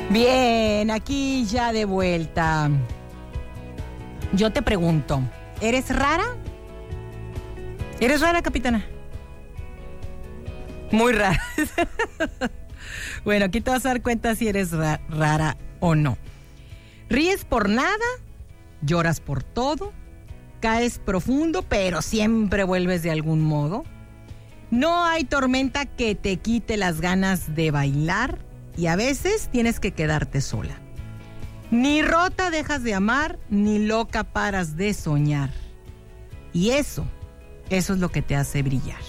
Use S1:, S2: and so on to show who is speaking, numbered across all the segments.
S1: Bien, aquí ya de vuelta. Yo te pregunto, ¿eres rara? ¿Eres rara, capitana? Muy rara. Bueno, aquí te vas a dar cuenta si eres rara o no. ¿Ríes por nada? ¿Lloras por todo? ¿Caes profundo, pero siempre vuelves de algún modo? ¿No hay tormenta que te quite las ganas de bailar? Y a veces tienes que quedarte sola. Ni rota dejas de amar, ni loca paras de soñar. Y eso es lo que te hace brillar.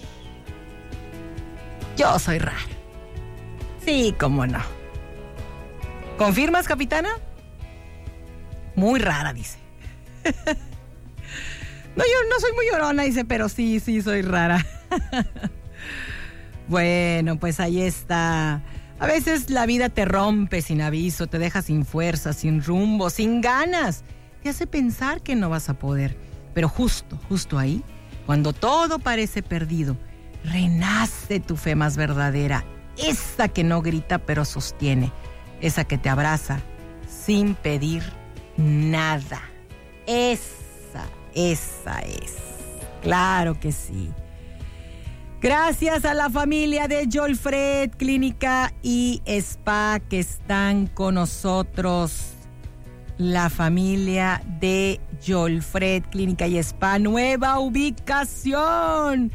S1: Yo soy rara. Sí, cómo no. ¿Confirmas, capitana? Muy rara, dice. No, yo no soy muy llorona, dice, pero sí, soy rara. Bueno, pues ahí está. A veces la vida te rompe sin aviso, te deja sin fuerza, sin rumbo, sin ganas. Te hace pensar que no vas a poder. Pero justo ahí, cuando todo parece perdido, renace tu fe más verdadera. Esa que no grita pero sostiene. Esa que te abraza sin pedir nada. Esa es. Claro que sí. Gracias a la familia de Jolfred Clínica y Spa que están con nosotros. La familia de Jolfred Clínica y Spa. Nueva ubicación.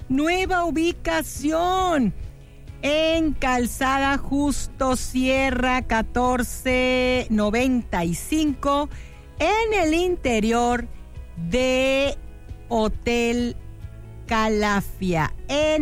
S1: En Calzada Justo Sierra 1495. En el interior de Hotel Calafia.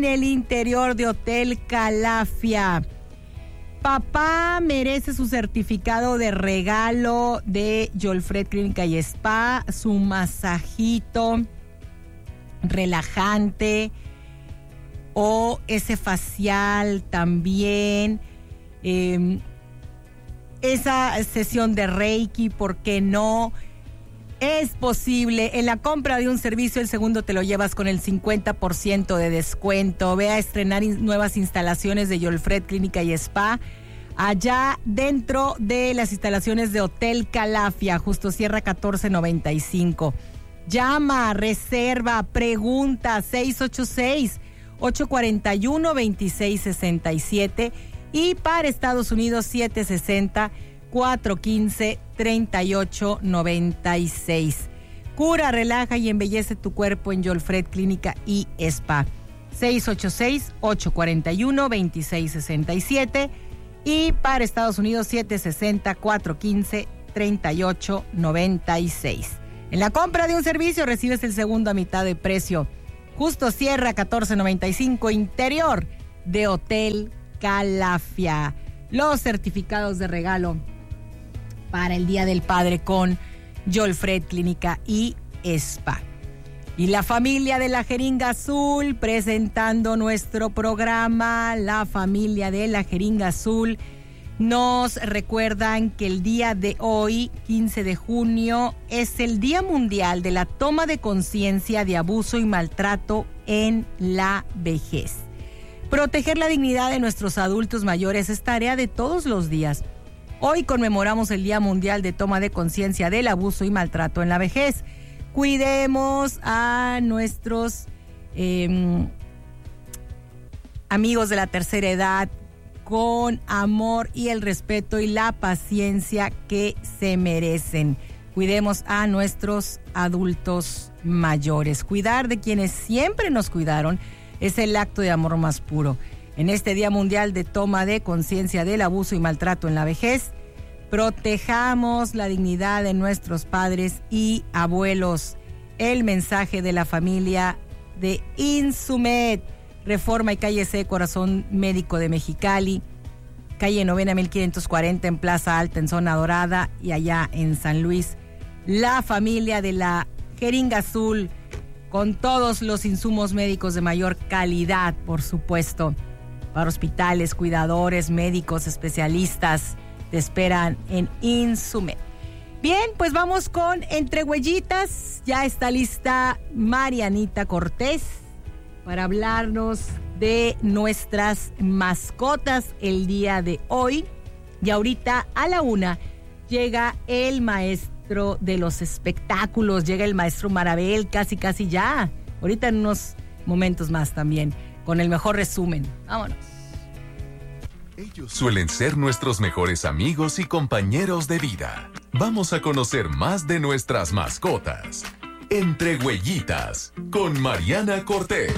S1: Papá merece su certificado de regalo de Jolfred Clínica y Spa, su masajito relajante o ese facial también, esa sesión de Reiki, ¿por qué no? Es posible. En la compra de un servicio, el segundo te lo llevas con el 50% de descuento. Ve a estrenar nuevas instalaciones de Jolfred Clínica y Spa allá dentro de las instalaciones de Hotel Calafia, Justo Sierra 1495. Llama, reserva, pregunta 686-841-2667 y para Estados Unidos 760-415-3896. Cura, relaja y embellece tu cuerpo en Jolfred Clínica y Spa. 686-841-2667 y para Estados Unidos 760-415-3896. En la compra de un servicio recibes el segundo a mitad de precio. Justo Sierra 1495, interior de Hotel Calafia. Los certificados de regalo para el Día del Padre con Jolfred Clínica y Spa. Y la familia de la Jeringa Azul presentando nuestro programa. La familia de la Jeringa Azul nos recuerdan que el día de hoy, 15 de junio, es el Día Mundial de la Toma de Conciencia de Abuso y Maltrato en la Vejez. Proteger la dignidad de nuestros adultos mayores es tarea de todos los días. Hoy conmemoramos el Día Mundial de Toma de Conciencia del Abuso y Maltrato en la Vejez. Cuidemos a nuestros amigos de la tercera edad con amor y el respeto y la paciencia que se merecen. Cuidemos a nuestros adultos mayores. Cuidar de quienes siempre nos cuidaron es el acto de amor más puro. En este Día Mundial de Toma de Conciencia del Abuso y Maltrato en la Vejez, protejamos la dignidad de nuestros padres y abuelos. El mensaje de la familia de Insumed, Reforma y Calle C, Corazón Médico de Mexicali, calle Novena 1540 en Plaza Alta en Zona Dorada y allá en San Luis. La familia de la Jeringa Azul con todos los insumos médicos de mayor calidad, por supuesto, para hospitales, cuidadores, médicos, especialistas, te esperan en Insumed. Bien, pues vamos con Entre Huellitas. Ya está lista Marianita Cortés para hablarnos de nuestras mascotas el día de hoy. Y ahorita a la 1 llega el maestro de los espectáculos, llega el maestro Marabel, casi ya. Ahorita en unos momentos más también, con el mejor resumen. Vámonos.
S2: Ellos suelen ser nuestros mejores amigos y compañeros de vida. Vamos a conocer más de nuestras mascotas. Entre Huellitas, con Mariana Cortés.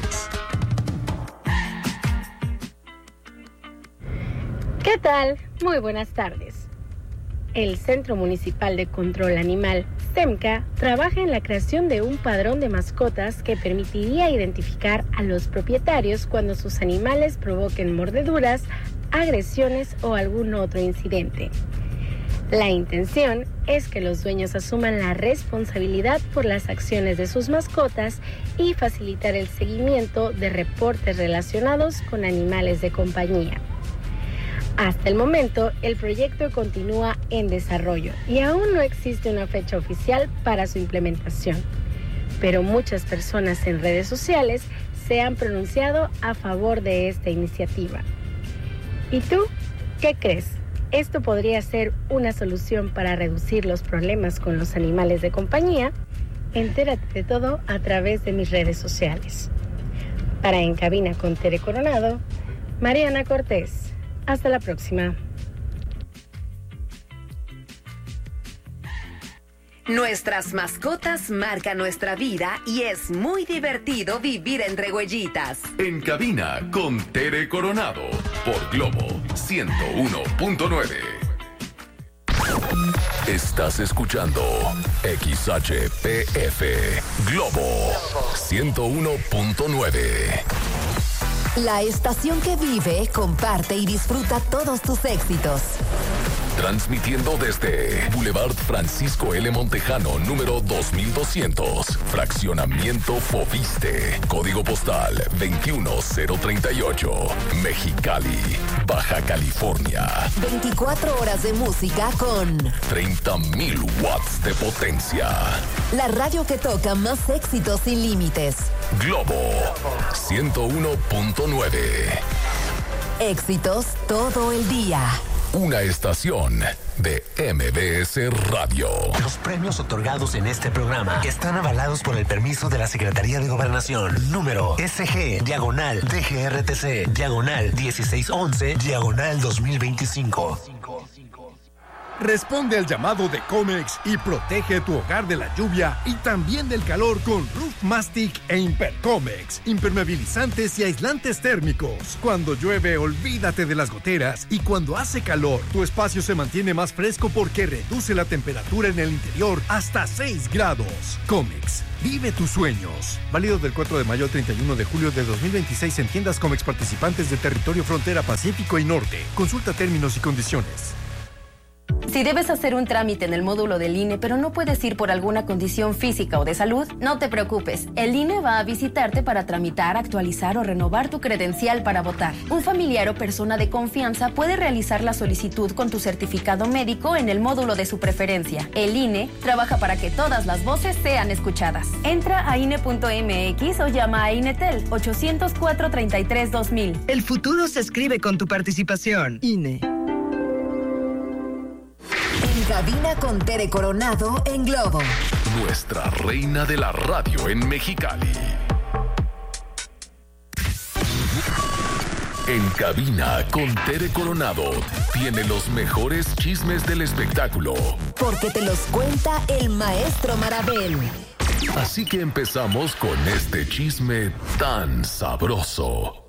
S3: ¿Qué tal? Muy buenas tardes. El Centro Municipal de Control Animal, CEMCA, trabaja en la creación de un padrón de mascotas que permitiría identificar a los propietarios cuando sus animales provoquen mordeduras, agresiones o algún otro incidente. La intención es que los dueños asuman la responsabilidad por las acciones de sus mascotas y facilitar el seguimiento de reportes relacionados con animales de compañía. Hasta el momento, el proyecto continúa en desarrollo y aún no existe una fecha oficial para su implementación. Pero muchas personas en redes sociales se han pronunciado a favor de esta iniciativa. ¿Y tú qué crees? ¿Esto podría ser una solución para reducir los problemas con los animales de compañía? Entérate de todo a través de mis redes sociales. Para En Cabina con Tere Coronado, Mariana Cortés. Hasta la próxima.
S4: Nuestras mascotas marcan nuestra vida y es muy divertido vivir entre huellitas.
S2: En Cabina con Tere Coronado por Globo 101.9. Estás escuchando XHPF Globo 101.9.
S5: La estación que vive, comparte y disfruta todos tus éxitos.
S2: Transmitiendo desde Boulevard Francisco L. Montejano, número 2200, Fraccionamiento Foviste, Código Postal 21038, Mexicali, Baja California.
S5: 24 horas de música con
S2: 30,000 watts de potencia.
S5: La radio que toca más éxitos sin límites.
S2: Globo 101.9.
S5: Éxitos todo el día.
S2: Una estación de MBS Radio.
S6: Los premios otorgados en este programa están avalados por el permiso de la Secretaría de Gobernación. Número SG/DGRTC/1611/2025.
S7: Responde al llamado de Comex y protege tu hogar de la lluvia y también del calor con Roof Mastic e Impercomex, impermeabilizantes y aislantes térmicos. Cuando llueve, olvídate de las goteras, y cuando hace calor, tu espacio se mantiene más fresco porque reduce la temperatura en el interior hasta 6 grados. Comex, vive tus sueños. Válido del 4 de mayo al 31 de julio de 2026 en tiendas Comex participantes de territorio frontera Pacífico y Norte. Consulta términos y condiciones.
S8: Si debes hacer un trámite en el módulo del INE, pero no puedes ir por alguna condición física o de salud, no te preocupes. El INE va a visitarte para tramitar, actualizar o renovar tu credencial para votar. Un familiar o persona de confianza puede realizar la solicitud con tu certificado médico en el módulo de su preferencia. El INE trabaja para que todas las voces sean escuchadas. Entra a INE.mx o llama a INETEL 804-33-2000.
S9: El futuro se escribe con tu participación. INE.
S5: En Cabina con Tere Coronado en Globo.
S2: Nuestra reina de la radio en Mexicali. En Cabina con Tere Coronado tiene los mejores chismes del espectáculo.
S5: Porque te los cuenta el maestro Marabel.
S2: Así que empezamos con este chisme tan sabroso.